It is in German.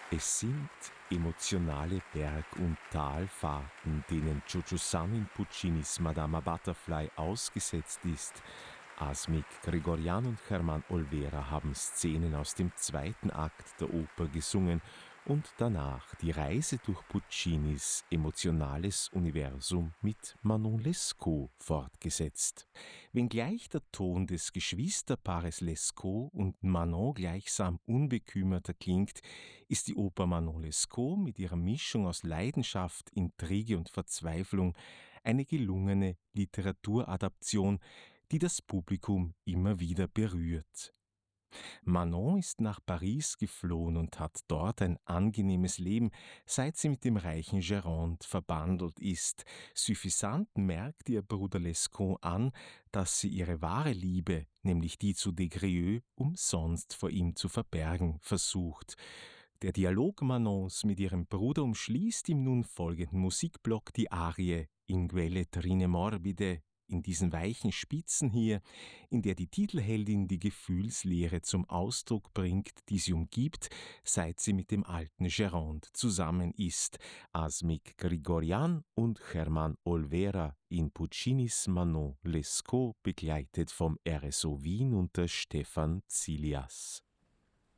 Es sind emotionale Berg- und Talfahrten, denen Giorgio Sann in Puccinis Madama Butterfly ausgesetzt ist. Asmik Grigoryan und Hermann Olvera haben Szenen aus dem zweiten Akt der Oper gesungen und danach die Reise durch Puccinis emotionales Universum mit Manon Lescaut fortgesetzt. Wenngleich der Ton des Geschwisterpaares Lescaut und Manon gleichsam unbekümmerter klingt, ist die Oper Manon Lescaut mit ihrer Mischung aus Leidenschaft, Intrige und Verzweiflung eine gelungene Literaturadaption, die das Publikum immer wieder berührt. Manon ist nach Paris geflohen und hat dort ein angenehmes Leben, seit sie mit dem reichen Gérande verbandelt ist. Suffisant merkt ihr Bruder Lescaut an, dass sie ihre wahre Liebe, nämlich die zu Des umsonst vor ihm zu verbergen versucht. Der Dialog Manons mit ihrem Bruder umschließt im nun folgenden Musikblock die Arie In quelle trine morbide, in diesen weichen Spitzen hier, in der die Titelheldin die Gefühlslehre zum Ausdruck bringt, die sie umgibt, seit sie mit dem alten Gérande zusammen ist, Asmik Grigoryan und Hermann Olvera in Puccinis Manon Lescaut, begleitet vom RSO Wien unter Stefan Zilias.